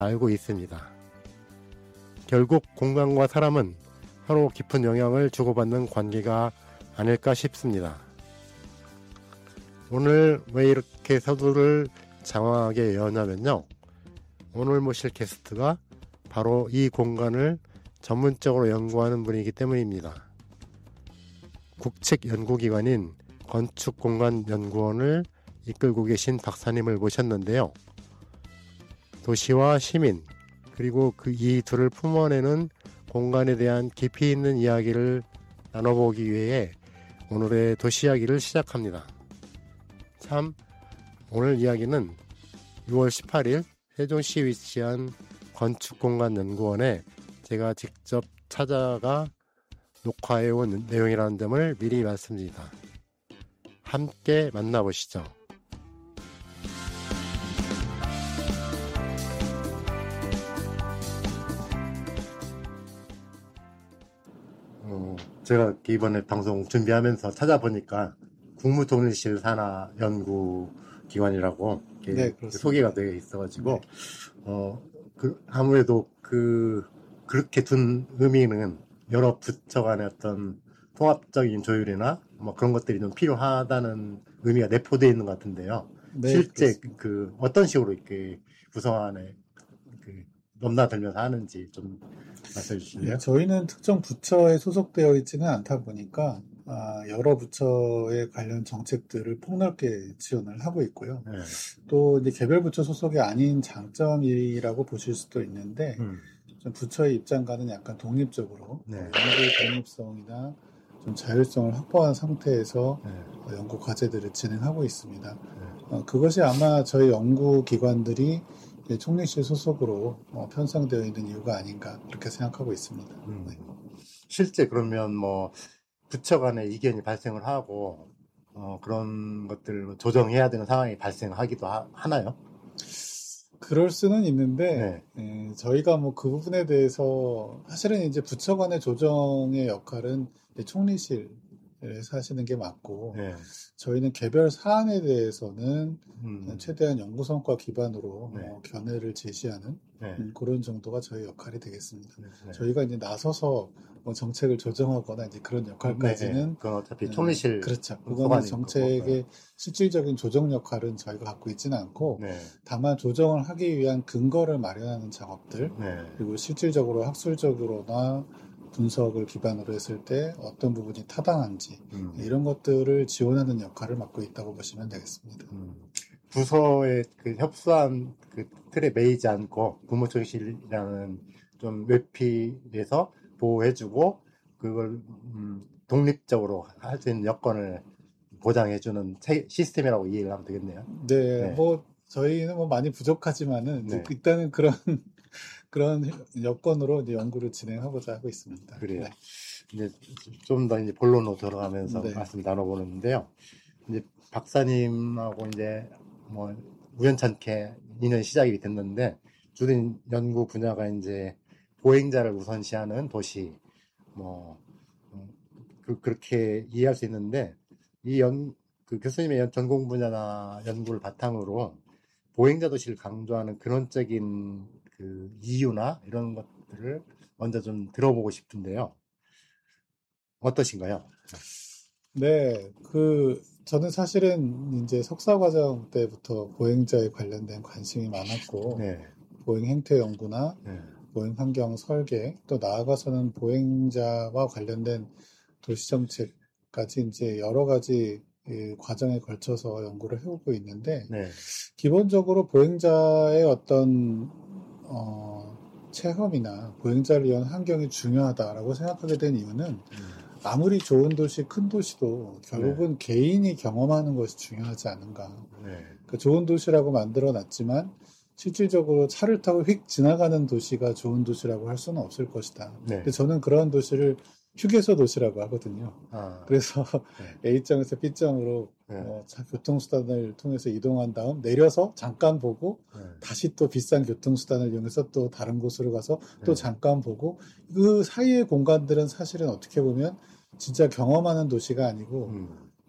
알고 있습니다. 결국 공간과 사람은 서로 깊은 영향을 주고받는 관계가 아닐까 싶습니다. 오늘 왜 이렇게 서두를 장황하게 여냐면요. 오늘 모실 게스트가 바로 이 공간을 전문적으로 연구하는 분이기 때문입니다. 국책연구기관인 건축공간연구원을 이끌고 계신 박사님을 모셨는데요. 도시와 시민, 그리고 이 둘을 품어내는 공간에 대한 깊이 있는 이야기를 나눠보기 위해 오늘의 도시 이야기를 시작합니다. 참, 오늘 이야기는 6월 18일 세종시에 위치한 건축공간연구원에 제가 직접 찾아가 녹화해온 내용이라는 점을 미리 말씀드립니다. 함께 만나보시죠. 제가 이번에 방송 준비하면서 찾아보니까 국무통일실 산하 연구기관이라고 네, 소개가 되어 있어가지고, 아무래도 그렇게 둔 의미는 여러 부처 간의 어떤 통합적인 조율이나 뭐 그런 것들이 좀 필요하다는 의미가 내포되어 있는 것 같은데요. 네, 실제 그렇습니다. 어떤 식으로 이렇게 구성 안에 넘나들면서 하는지 좀 말씀해 주실래요? 네, 저희는 특정 부처에 소속되어 있지는 않다 보니까 여러 부처의 관련 정책들을 폭넓게 지원을 하고 있고요. 네. 또 이제 개별 부처 소속이 아닌 장점이라고 보실 수도 있는데 좀 부처의 입장과는 약간 독립적으로 네. 연구 독립성이나 좀 자율성을 확보한 상태에서 네. 연구 과제들을 진행하고 있습니다. 그것이 아마 저희 연구기관들이 총리실 소속으로 편성되어 있는 이유가 아닌가 그렇게 생각하고 있습니다. 네. 실제 그러면 뭐 부처 간에 이견이 발생을 하고 그런 것들을 조정해야 되는 상황이 발생하기도 하나요? 그럴 수는 있는데 저희가 뭐 그 부분에 대해서 사실은 이제 부처 간의 조정의 역할은 총리실에서 하시는 게 맞고 저희는 개별 사안에 대해서는 최대한 연구 성과 기반으로 견해를 제시하는 그런 정도가 저희 역할이 되겠습니다. 저희가 이제 나서서 뭐 정책을 조정하거나 이제 그런 역할까지는 그건 어차피 총리실 그렇죠. 그거는 정책의 실질적인 조정 역할은 저희가 갖고 있지는 않고 다만 조정을 하기 위한 근거를 마련하는 작업들 그리고 실질적으로 학술적으로나 분석을 기반으로 했을 때 어떤 부분이 타당한지 이런 것들을 지원하는 역할을 맡고 있다고 보시면 되겠습니다. 부서의 협소한 틀에 매이지 않고 국무총실이라는 좀 외피에서 보호해주고 그걸 독립적으로 할 수 있는 여건을 보장해주는 시스템이라고 이해를 하면 되겠네요. 네. 뭐 저희는 뭐 많이 부족하지만은 일단은 그런 여건으로 이제 연구를 진행하고자 하고 있습니다. 그래요. 이제 좀 더 이제 본론으로 들어가면서 말씀 나눠보는데요. 이제 박사님하고 이제 뭐 우연찮게 인연이 시작이 됐는데 주된 연구 분야가 이제 보행자를 우선시하는 도시 그렇게 이해할 수 있는데 교수님의 전공 분야나 연구를 바탕으로 보행자 도시를 강조하는 근원적인 이유나 이런 것들을 먼저 좀 들어보고 싶은데요. 어떠신가요? 네, 저는 사실은 이제 석사과정 때부터 보행자에 관련된 관심이 많았고, 보행 행태 연구나 보행 환경 설계, 또 나아가서는 보행자와 관련된 도시정책까지 이제 여러 가지 과정에 걸쳐서 연구를 해오고 있는데, 기본적으로 보행자의 어떤, 체험이나 보행자를 위한 환경이 중요하다라고 생각하게 된 이유는 아무리 좋은 도시, 큰 도시도 결국은 개인이 경험하는 것이 중요하지 않은가. 그러니까 좋은 도시라고 만들어 놨지만 실질적으로 차를 타고 휙 지나가는 도시가 좋은 도시라고 할 수는 없을 것이다. 근데 저는 그런 도시를 휴게소 도시라고 하거든요. 그래서 A점에서 B점으로 교통수단을 통해서 이동한 다음 내려서 잠깐 보고 다시 또 비싼 교통수단을 이용해서 또 다른 곳으로 가서 또 잠깐 보고 그 사이의 공간들은 사실은 어떻게 보면 진짜 경험하는 도시가 아니고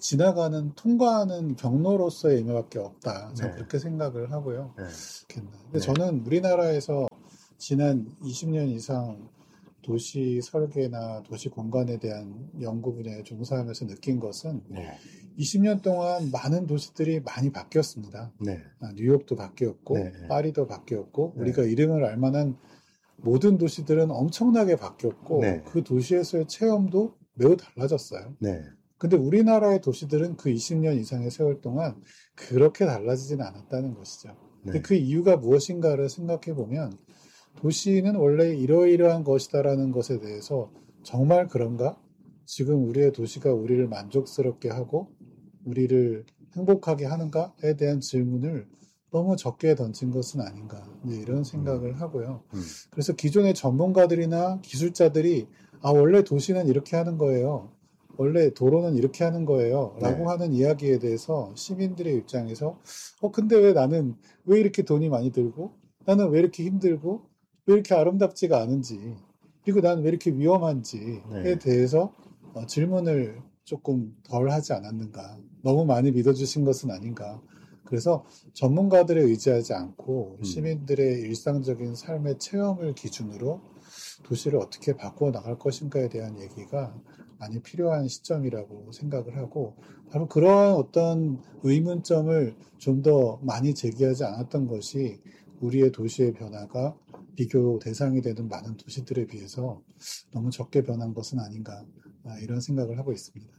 지나가는 통과하는 경로로서의 의미밖에 없다. 저는 그렇게 생각을 하고요. 근데 저는 우리나라에서 지난 20년 이상 도시 설계나 도시 공간에 대한 연구 분야에 종사하면서 느낀 것은 20년 동안 많은 도시들이 많이 바뀌었습니다. 뉴욕도 바뀌었고 파리도 바뀌었고 우리가 이름을 알만한 모든 도시들은 엄청나게 바뀌었고 그 도시에서의 체험도 매우 달라졌어요. 근데 우리나라의 도시들은 그 20년 이상의 세월 동안 그렇게 달라지진 않았다는 것이죠. 근데 그 이유가 무엇인가를 생각해 보면 도시는 원래 이러이러한 것이다라는 것에 대해서 정말 그런가? 지금 우리의 도시가 우리를 만족스럽게 하고 우리를 행복하게 하는가에 대한 질문을 너무 적게 던진 것은 아닌가 이런 생각을 하고요. 그래서 기존의 전문가들이나 기술자들이 원래 도시는 이렇게 하는 거예요. 원래 도로는 이렇게 하는 거예요. 라고 하는 이야기에 대해서 시민들의 입장에서 근데 왜 나는 왜 이렇게 돈이 많이 들고 나는 왜 이렇게 힘들고 왜 이렇게 아름답지가 않은지 그리고 난 왜 이렇게 위험한지에 대해서 질문을 조금 덜 하지 않았는가. 너무 많이 믿어주신 것은 아닌가. 그래서 전문가들에 의지하지 않고 시민들의 일상적인 삶의 체험을 기준으로 도시를 어떻게 바꾸어 나갈 것인가에 대한 얘기가 많이 필요한 시점이라고 생각을 하고 바로 그러한 어떤 의문점을 좀 더 많이 제기하지 않았던 것이 우리의 도시의 변화가 비교 대상이 되는 많은 도시들에 비해서 너무 적게 변한 것은 아닌가 이런 생각을 하고 있습니다.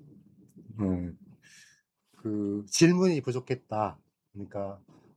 그 질문이 부족했다. 그러니까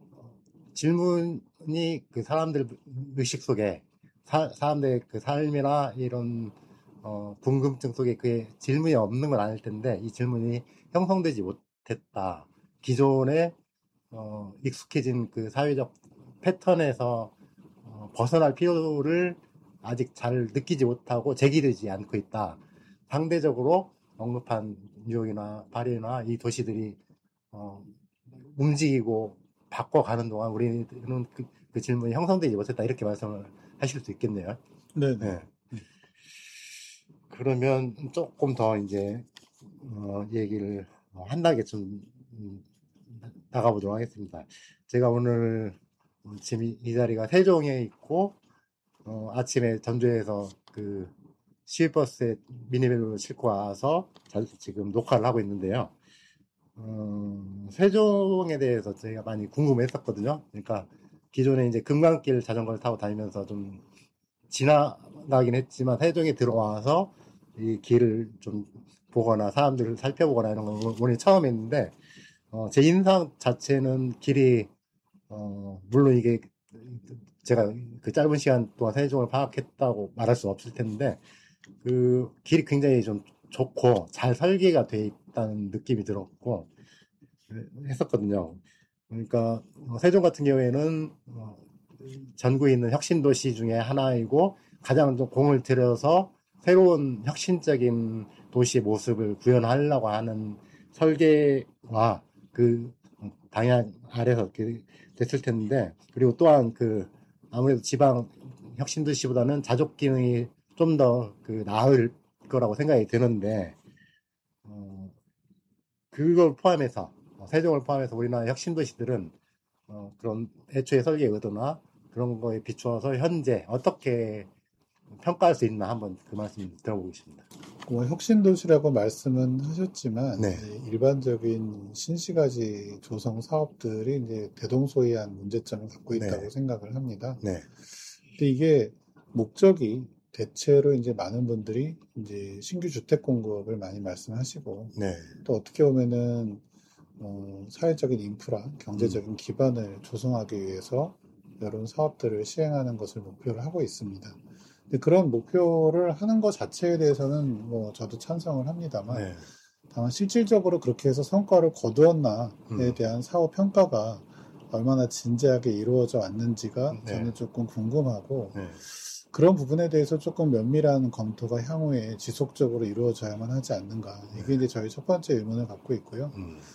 질문이 그 사람들 의식 속에 사람들의 그 삶이나 이런 궁금증 속에 그 질문이 없는 건 아닐 텐데 이 질문이 형성되지 못했다. 기존에 익숙해진 그 사회적 패턴에서 벗어날 필요를 아직 잘 느끼지 못하고 제기되지 않고 있다. 상대적으로 언급한 뉴욕이나 파리나 이 도시들이 움직이고 바꿔가는 동안 우리는 그 질문이 형성되지 못했다. 이렇게 말씀을 하실 수 있겠네요. 네. 그러면 조금 더 이제 얘기를 한 단계 좀 나가보도록 하겠습니다. 제가 오늘 지금 이 자리가 세종에 있고 아침에 전주에서 그 시외버스에 미니밴으로 싣고 와서 지금 녹화를 하고 있는데요. 세종에 대해서 제가 많이 궁금했었거든요. 그러니까 기존에 이제 금강길 자전거를 타고 다니면서 좀 지나가긴 했지만 세종에 들어와서 이 길을 좀 보거나 사람들을 살펴보거나 이런 건 오늘 처음 했는데 제 인상 자체는 길이 물론 이게 제가 그 짧은 시간 동안 세종을 파악했다고 말할 수 없을 텐데 그 길이 굉장히 좀 좋고 잘 설계가 돼 있다는 느낌이 들었고 했었거든요. 그러니까 세종 같은 경우에는 전국에 있는 혁신도시 중에 하나이고 가장 좀 공을 들여서 새로운 혁신적인 도시의 모습을 구현하려고 하는 설계와 그 방향 아래서 됐을 텐데 그리고 또한 그 아무래도 지방 혁신도시보다는 자족 기능이 좀 더 그 나을 거라고 생각이 드는데 그걸 포함해서 세종을 포함해서 우리나라 혁신도시들은 그런 애초에 설계 의도나 그런 거에 비추어서 현재 어떻게 평가할 수 있나 한번 그 말씀 들어보고 싶습니다. 혁신도시라고 말씀은 하셨지만 일반적인 신시가지 조성 사업들이 이제 대동소이한 문제점을 갖고 있다고 생각을 합니다. 근데 이게 목적이 대체로 이제 많은 분들이 이제 신규 주택 공급을 많이 말씀하시고 또 어떻게 보면은 사회적인 인프라, 경제적인 기반을 조성하기 위해서 이런 사업들을 시행하는 것을 목표를 하고 있습니다. 근데 그런 목표를 하는 것 자체에 대해서는 뭐 저도 찬성을 합니다만 다만 실질적으로 그렇게 해서 성과를 거두었나에 대한 사후 평가가 얼마나 진지하게 이루어져 왔는지가 저는 조금 궁금하고 그런 부분에 대해서 조금 면밀한 검토가 향후에 지속적으로 이루어져야만 하지 않는가. 이게 이제 저희 첫 번째 의문을 갖고 있고요.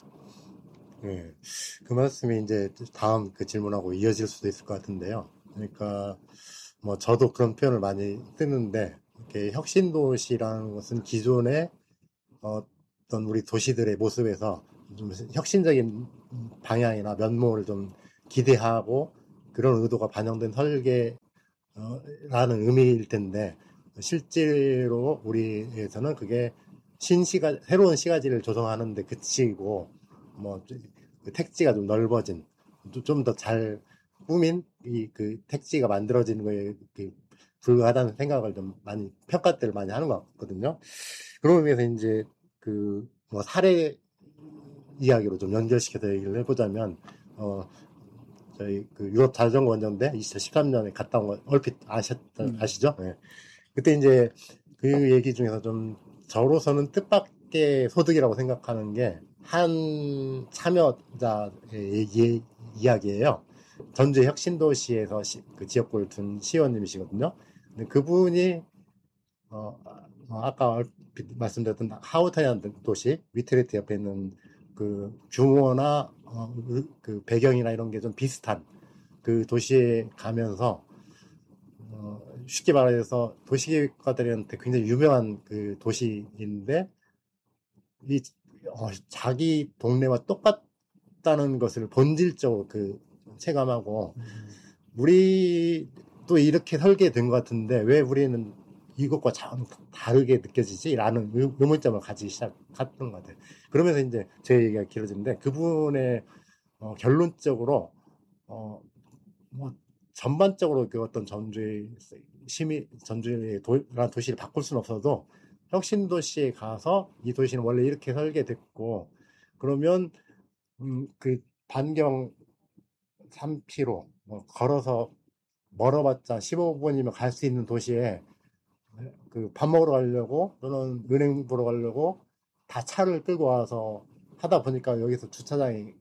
그 말씀이 이제 다음 그 질문하고 이어질 수도 있을 것 같은데요. 그러니까 뭐 저도 그런 표현을 많이 쓰는데 이렇게 혁신도시라는 것은 기존의 어떤 우리 도시들의 모습에서 좀 혁신적인 방향이나 면모를 좀 기대하고 그런 의도가 반영된 설계라는 의미일 텐데 실제로 우리에서는 그게 새로운 시가지를 조성하는데 그치고 뭐 그 택지가 좀 넓어진 좀 더 잘 꾸민 그 택지가 만들어지는 거에 불과하다는 생각을 좀 많이 평가들을 많이 하는 것 같거든요. 그런 의미에서 이제 뭐 사례 이야기로 좀 연결시켜서 얘기를 해보자면 저희 유럽 자전거 원정대 2013년에 갔다 온 거 얼핏 아시죠? 네. 그때 이제 그 얘기 중에서 좀 저로서는 뜻밖의 소득이라고 생각하는 게 한 참여자의 이야기예요. 전주 혁신도시에서 그 지역구를 둔 시의원님이시거든요. 근데 그분이 아까 말씀드렸던 하우타이안 도시 위트레트 옆에 있는 그 규모나 그 배경이나 이런 게 좀 비슷한 그 도시에 가면서 쉽게 말해서 도시계획가들한테 굉장히 유명한 그 도시인데 자기 동네와 똑같다는 것을 본질적으로 체감하고 우리도 이렇게 설계된 것 같은데 왜 우리는 이것과 참 다르게 느껴지지? 라는 의문점을 가지기 시작했던 것 같아요. 그러면서 이제 제 얘기가 길어지는데 그분의 결론적으로 뭐 전반적으로 그 어떤 전주의 도시를 바꿀 수는 없어도 혁신도시에 가서 이 도시는 원래 이렇게 설계됐고 그러면 그 반경 3km 걸어서 멀어봤자 15분이면 갈 수 있는 도시에 밥 먹으러 가려고 또는 은행 보러 가려고 다 차를 끌고 와서 하다 보니까 여기서 주차장이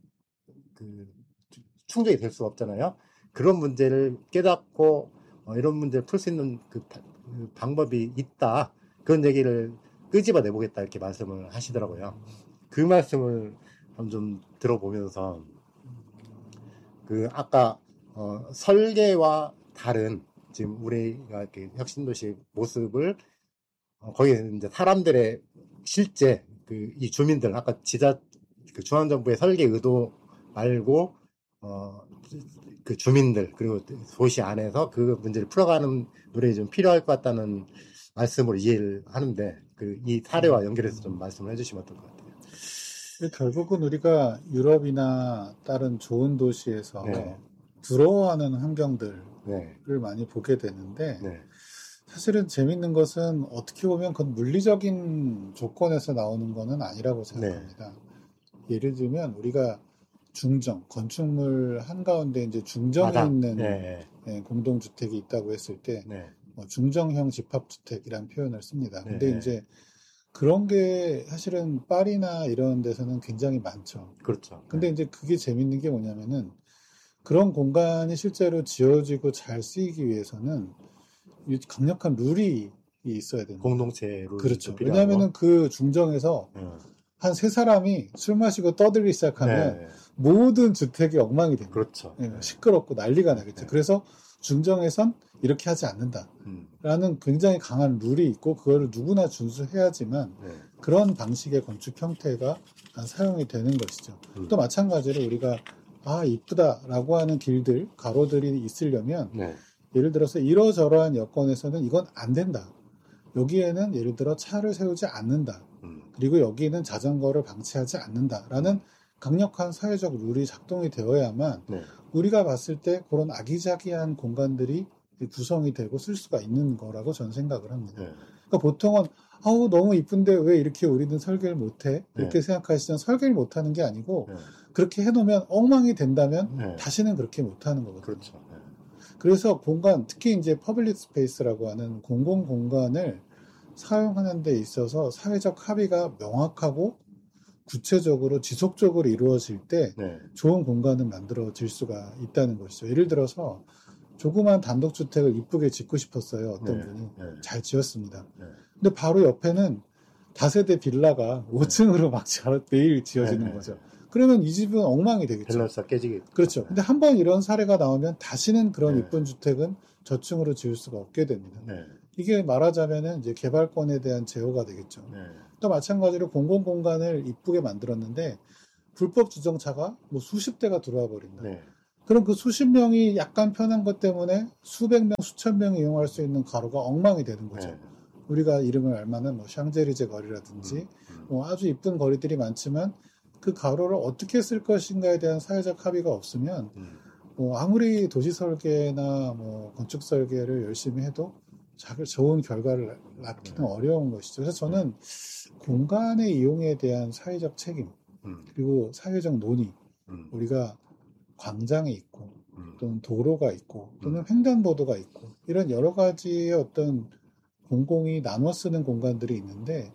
충족이 될 수가 없잖아요. 그런 문제를 깨닫고 이런 문제를 풀 수 있는 그 방법이 있다. 그런 얘기를 끄집어 내보겠다 이렇게 말씀을 하시더라고요. 그 말씀을 좀 들어보면서 아까 설계와 다른 지금 우리가 이렇게 혁신도시 모습을 거기에 이제 사람들의 실제 이 주민들 아까 중앙정부의 설계 의도 말고 그 주민들 그리고 도시 안에서 그 문제를 풀어가는 노력이 좀 필요할 것 같다는 말씀으로 이해를 하는데 이 사례와 연결해서 좀 말씀을 해주시면 어떨 것 같아요. 결국은 우리가 유럽이나 다른 좋은 도시에서 부러워하는 환경들을 많이 보게 되는데 사실은 재밌는 것은 어떻게 보면 그건 물리적인 조건에서 나오는 거는 아니라고 생각합니다. 예를 들면 우리가 건축물 한가운데 이제 중정에 있는 공동주택이 있다고 했을 때 중정형 집합주택이라는 표현을 씁니다. 근데 이제 그런 게 사실은 파리나 이런 데서는 굉장히 많죠. 그렇죠. 근데 이제 그게 재밌는 게 뭐냐면은 그런 공간이 실제로 지어지고 잘 쓰이기 위해서는 강력한 룰이 있어야 됩니다. 공동체 룰이 그렇죠. 왜냐하면은 그 중정에서 한 세 사람이 술 마시고 떠들기 시작하면 모든 주택이 엉망이 됩니다. 그렇죠. 시끄럽고 난리가 나겠죠. 그래서 중정에선 이렇게 하지 않는다라는 굉장히 강한 룰이 있고 그거를 누구나 준수해야지만 그런 방식의 건축 형태가 사용이 되는 것이죠. 또 마찬가지로 우리가 이쁘다라고 하는 길들, 가로들이 있으려면 예를 들어서 이러저러한 여건에서는 이건 안 된다. 여기에는 예를 들어 차를 세우지 않는다. 그리고 여기는 자전거를 방치하지 않는다라는 강력한 사회적 룰이 작동이 되어야만 우리가 봤을 때 그런 아기자기한 공간들이 구성이 되고 쓸 수가 있는 거라고 저는 생각을 합니다. 그러니까 보통은 너무 이쁜데 왜 이렇게 우리는 설계를 못해? 이렇게 생각하시면 설계를 못하는 게 아니고 그렇게 해놓으면 엉망이 된다면 다시는 그렇게 못하는 거거든요. 그렇죠. 그래서 공간, 특히 이제 퍼블릭 스페이스라고 하는 공공 공간을 사용하는 데 있어서 사회적 합의가 명확하고 구체적으로 지속적으로 이루어질 때 좋은 공간은 만들어질 수가 있다는 것이죠. 예를 들어서 조그만 단독주택을 이쁘게 짓고 싶었어요. 어떤 분이. 잘 지었습니다. 근데 바로 옆에는 다세대 빌라가 5층으로 막 매일 지어지는 거죠. 그러면 이 집은 엉망이 되겠죠. 밸런스가 깨지겠죠. 그렇죠. 근데 한번 이런 사례가 나오면 다시는 그런 이쁜 주택은 저층으로 지을 수가 없게 됩니다. 이게 말하자면은 이제 개발권에 대한 제어가 되겠죠. 또 마찬가지로 공공공간을 이쁘게 만들었는데 불법 주정차가 뭐 수십 대가 들어와 버린다. 그럼 그 수십 명이 약간 편한 것 때문에 수백 명, 수천 명이 이용할 수 있는 가로가 엉망이 되는 거죠. 우리가 이름을 알만한 뭐 샹제리제 거리라든지 뭐 아주 이쁜 거리들이 많지만 그 가로를 어떻게 쓸 것인가에 대한 사회적 합의가 없으면 뭐 아무리 도시 설계나 뭐 건축 설계를 열심히 해도 좋은 결과를 낳기는 어려운 것이죠. 그래서 저는 공간의 이용에 대한 사회적 책임 그리고 사회적 논의 우리가 광장이 있고 또는 도로가 있고 또는 횡단보도가 있고 이런 여러 가지의 어떤 공공이 나눠 쓰는 공간들이 있는데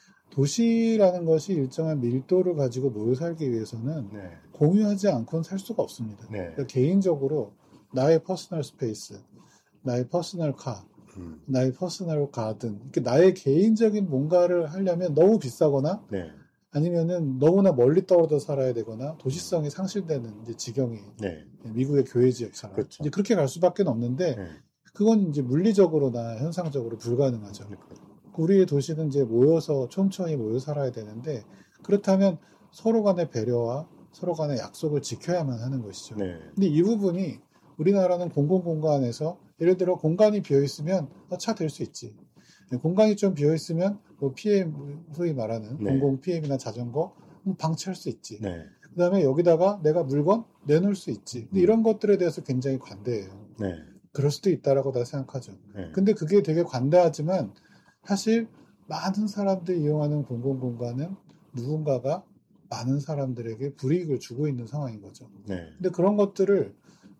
도시라는 것이 일정한 밀도를 가지고 모여 살기 위해서는 공유하지 않고는 살 수가 없습니다. 그러니까 개인적으로 나의 퍼스널 스페이스, 나의 퍼스널 카, 나의 퍼스널 가든 이렇게 나의 개인적인 뭔가를 하려면 너무 비싸거나 아니면은 너무나 멀리 떨어져 살아야 되거나 도시성이 상실되는 이제 지경이 미국의 교외 지역처럼 그렇죠. 이제 그렇게 갈 수밖에 없는데 그건 이제 물리적으로나 현상적으로 불가능하죠. 우리의 도시는 이제 모여서 촘촘히 모여 살아야 되는데 그렇다면 서로 간의 배려와 서로 간의 약속을 지켜야만 하는 것이죠. 근데 이 부분이 우리나라는 공공공간에서 예를 들어 공간이 비어 있으면 차 댈 수 있지. 공간이 좀 비어 있으면 뭐 PM 소위 말하는 공공 PM이나 자전거 방치할 수 있지. 그다음에 여기다가 내가 물건 내놓을 수 있지. 근데 이런 것들에 대해서 굉장히 관대해요. 그럴 수도 있다라고 다 생각하죠. 근데 그게 되게 관대하지만 사실 많은 사람들이 이용하는 공공공간은 누군가가 많은 사람들에게 불이익을 주고 있는 상황인 거죠. 근데 그런 것들을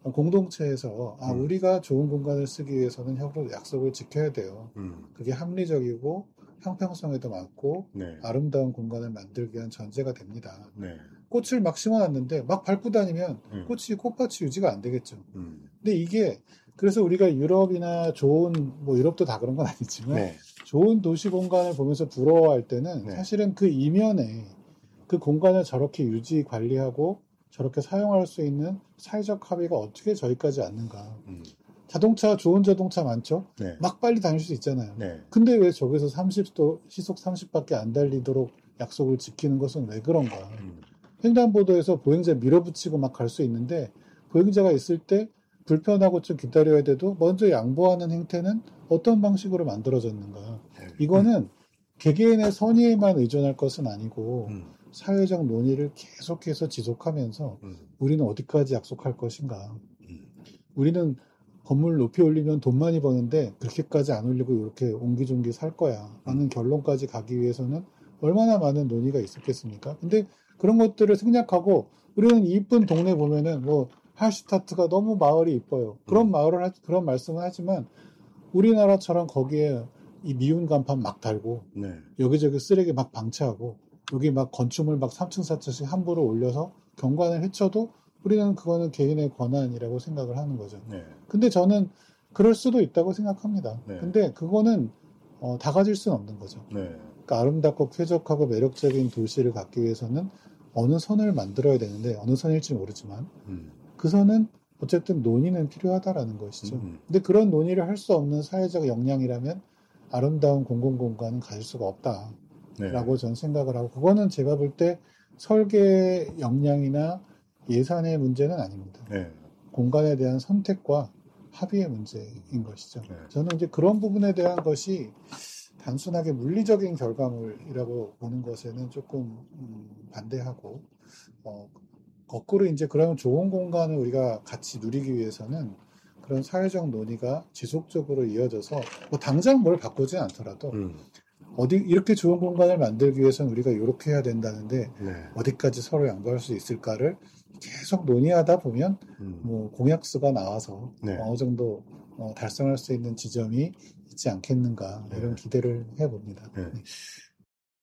공동체에서 우리가 좋은 공간을 쓰기 위해서는 협으로 약속을 지켜야 돼요. 그게 합리적이고 형평성에도 맞고 아름다운 공간을 만들기 위한 전제가 됩니다. 꽃을 막 심어놨는데 막 밟고 다니면 꽃밭이 유지가 안 되겠죠. 근데 이게 그래서 우리가 유럽이나 좋은 뭐 유럽도 다 그런 건 아니지만 좋은 도시 공간을 보면서 부러워할 때는 사실은 그 이면에 그 공간을 저렇게 유지 관리하고 저렇게 사용할 수 있는 사회적 합의가 어떻게 저기까지 왔는가. 자동차 좋은 자동차 많죠. 막 빨리 다닐 수 있잖아요. 근데 왜 저기서 30도 시속 30밖에 안 달리도록 약속을 지키는 것은 왜 그런가. 횡단보도에서 보행자 밀어붙이고 막 갈 수 있는데 보행자가 있을 때 불편하고 좀 기다려야 돼도 먼저 양보하는 행태는 어떤 방식으로 만들어졌는가. 이거는 개개인의 선의에만 의존할 것은 아니고 사회적 논의를 계속해서 지속하면서 우리는 어디까지 약속할 것인가. 우리는 건물 높이 올리면 돈 많이 버는데 그렇게까지 안 올리고 이렇게 옹기종기 살 거야 라는 결론까지 가기 위해서는 얼마나 많은 논의가 있었겠습니까? 근데 그런 것들을 생략하고 우리는 이쁜 동네 보면은 뭐 할슈타트가 너무 마을이 이뻐요. 그런 그런 말씀을 하지만 우리나라처럼 거기에 이 미운 간판 막 달고 여기저기 쓰레기 막 방치하고 여기 막 건축물 막 3층 4층씩 함부로 올려서 경관을 해쳐도 우리는 그거는 개인의 권한이라고 생각을 하는 거죠. 근데 저는 그럴 수도 있다고 생각합니다. 근데 그거는 다 가질 수는 없는 거죠. 그러니까 아름답고 쾌적하고 매력적인 도시를 갖기 위해서는 어느 선을 만들어야 되는데 어느 선일지 모르지만 그 선은 어쨌든 논의는 필요하다라는 것이죠. 근데 그런 논의를 할 수 없는 사회적 역량이라면 아름다운 공공공간은 가질 수가 없다라고 저는 생각을 하고 그거는 제가 볼 때 설계 역량이나 예산의 문제는 아닙니다. 공간에 대한 선택과 합의의 문제인 것이죠. 저는 이제 그런 부분에 대한 것이 단순하게 물리적인 결과물이라고 보는 것에는 조금 반대하고 거꾸로 이제 그런 좋은 공간을 우리가 같이 누리기 위해서는 그런 사회적 논의가 지속적으로 이어져서 뭐 당장 뭘 바꾸진 않더라도 이렇게 좋은 공간을 만들기 위해서는 우리가 이렇게 해야 된다는데 어디까지 서로 양보할 수 있을까를 계속 논의하다 보면 뭐 공약수가 나와서 어느 정도 달성할 수 있는 지점이 있지 않겠는가 이런 기대를 해봅니다.